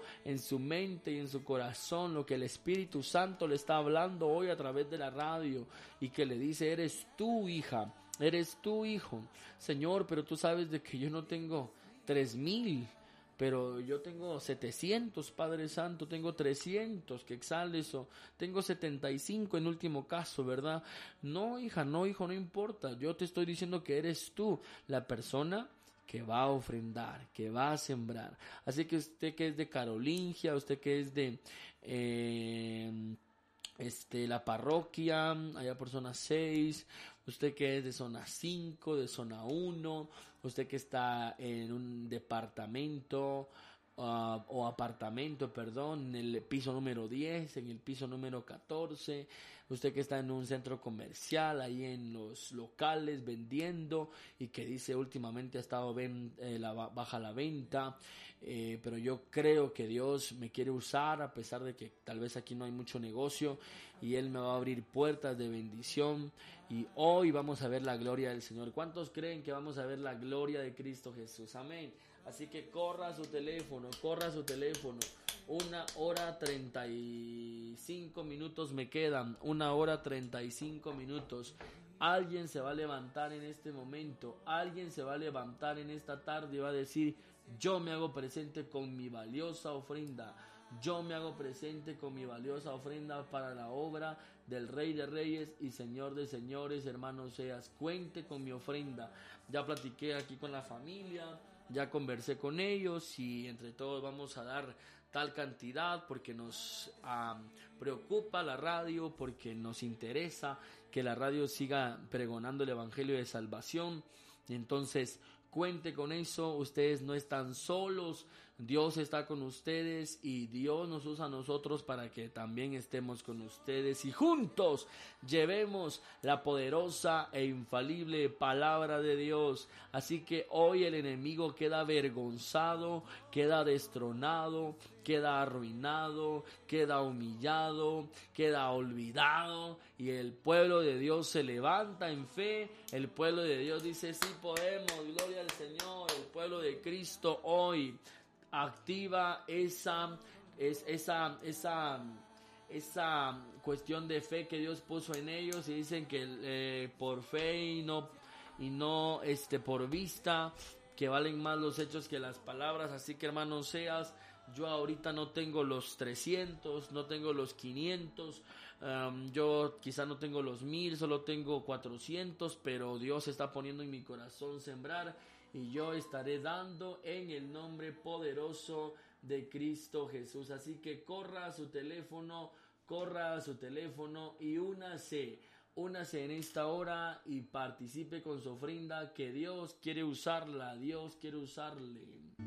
en su mente y en su corazón lo que el Espíritu Santo le está hablando hoy a través de la radio y que le dice: eres tú, hija, eres tú, hijo. Señor, pero tú sabes de que yo no tengo 3,000, pero yo tengo 700, Padre Santo, tengo 300, que exhale eso, tengo 75 en último caso, ¿verdad? No, hija, no, hijo, no importa, yo te estoy diciendo que eres tú la persona que va a ofrendar, que va a sembrar. Así que usted que es de Carolingia, usted que es de la parroquia, allá por zona 6, usted que es de zona 5, de zona 1, usted que está en un departamento o apartamento, perdón, en el piso número 10, en el piso número 14, usted que está en un centro comercial, ahí en los locales vendiendo y que dice últimamente ha estado baja la venta, pero yo creo que Dios me quiere usar a pesar de que tal vez aquí no hay mucho negocio y Él me va a abrir puertas de bendición y hoy vamos a ver la gloria del Señor. ¿Cuántos creen que vamos a ver la gloria de Cristo Jesús? Amén. Así que corra su teléfono. 1:35 me quedan. 1:35. Alguien se va a levantar en este momento. Alguien se va a levantar en esta tarde y va a decir: yo me hago presente con mi valiosa ofrenda. Yo me hago presente con mi valiosa ofrenda para la obra del Rey de Reyes y Señor de Señores. Hermano Seas, cuente con mi ofrenda. Ya platiqué aquí con la familia, ya conversé con ellos y entre todos vamos a dar tal cantidad porque nos preocupa la radio, porque nos interesa que la radio siga pregonando el Evangelio de salvación. Entonces, cuente con eso, ustedes no están solos, Dios está con ustedes y Dios nos usa a nosotros para que también estemos con ustedes y juntos llevemos la poderosa e infalible palabra de Dios. Así que hoy el enemigo queda avergonzado, queda destronado, queda arruinado, queda humillado, queda olvidado y el pueblo de Dios se levanta en fe. El pueblo de Dios dice: sí podemos, gloria al Señor. El pueblo de Cristo hoy activa esa cuestión de fe que Dios puso en ellos y dicen que por fe y no por vista, que valen más los hechos que las palabras. Así que, hermano Seas, yo ahorita no tengo los 300, no tengo los 500, yo quizá no tengo los 1000, solo tengo 400, pero Dios está poniendo en mi corazón sembrar y yo estaré dando en el nombre poderoso de Cristo Jesús. Así que corra a su teléfono y únase en esta hora y participe con su ofrenda, que Dios quiere usarla, Dios quiere usarle.